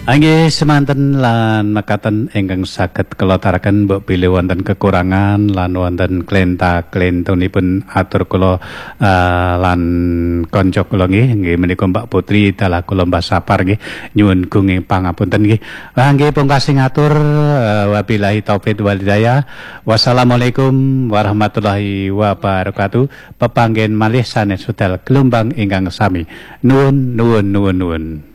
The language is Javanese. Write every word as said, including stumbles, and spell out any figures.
Nggih semanten lan mekaten ingkang saged kula taraken mbok bilih wonten kekurangan lan wonten klenta-klentunipun atur kula uh, lan kanca kula nggih nggih menika Mbak Putri dalah kula Mbah Sapar nggih nyuwun gunging pangapunten nggih. Lah nggih pungkasi ngatur uh, wabillahi taufik wal hidayah. Wassalamualaikum warahmatullahi wabarakatuh. Pepanggen malih sanes wedal gelombang ingkang sami. Nuwun nuwun nuwun nuwun.